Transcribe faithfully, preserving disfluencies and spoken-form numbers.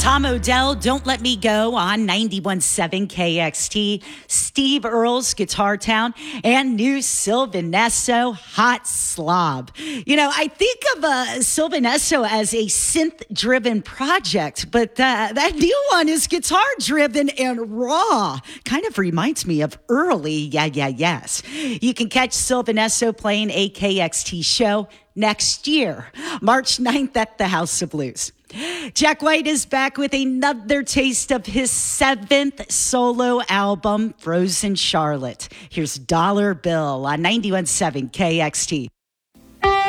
Tom Odell, Don't Let Me Go on ninety-one point seven K X T, Steve Earle's Guitar Town, and new Sylvan Esso, Hot Slob. You know, I think of uh, Sylvan Esso as a synth-driven project, but uh, that new one is guitar-driven and raw. Kind of reminds me of early Yeah Yeah Yes. You can catch Sylvan Esso playing a K X T show next year, March ninth at the House of Blues. Jack White is back with another taste of his seventh solo album, Frozen Charlotte. Here's Dollar Bill on ninety-one point seven K X T.